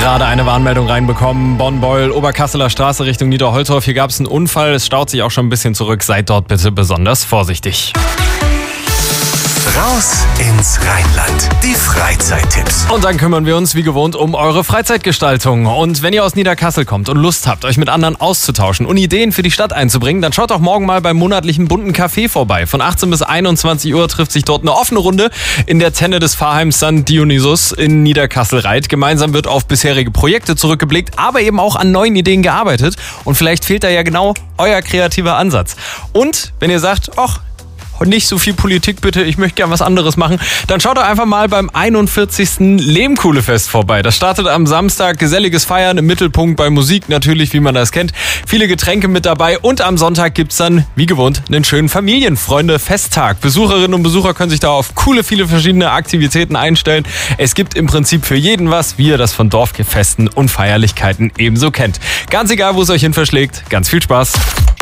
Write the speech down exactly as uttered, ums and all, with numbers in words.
Gerade eine Warnmeldung reinbekommen. Bonn-Beul, Oberkasseler Straße Richtung Niederholtorf. Hier gab es einen Unfall. Es staut sich auch schon ein bisschen zurück. Seid dort bitte besonders vorsichtig. Raus ins Rheinland. Die Freizeittipps. Und dann kümmern wir uns wie gewohnt um eure Freizeitgestaltung. Und wenn ihr aus Niederkassel kommt und Lust habt, euch mit anderen auszutauschen und Ideen für die Stadt einzubringen, dann schaut doch morgen mal beim monatlichen bunten Café vorbei. Von achtzehn bis einundzwanzig Uhr trifft sich dort eine offene Runde in der Tenne des Pfarrheims Sankt Dionysus in Niederkassel-Reit. Gemeinsam wird auf bisherige Projekte zurückgeblickt, aber eben auch an neuen Ideen gearbeitet. Und vielleicht fehlt da ja genau euer kreativer Ansatz. Und wenn ihr sagt, ach, nicht so viel Politik bitte, ich möchte gern was anderes machen, dann schaut doch einfach mal beim einundvierzigsten Lehmkuhlefest vorbei. Das startet am Samstag, geselliges Feiern im Mittelpunkt bei Musik natürlich, wie man das kennt. Viele Getränke mit dabei und am Sonntag gibt's dann, wie gewohnt, einen schönen Familienfreunde-Festtag. Besucherinnen und Besucher können sich da auf coole, viele verschiedene Aktivitäten einstellen. Es gibt im Prinzip für jeden was, wie ihr das von Dorffesten und Feierlichkeiten ebenso kennt. Ganz egal, wo es euch hin verschlägt, ganz viel Spaß.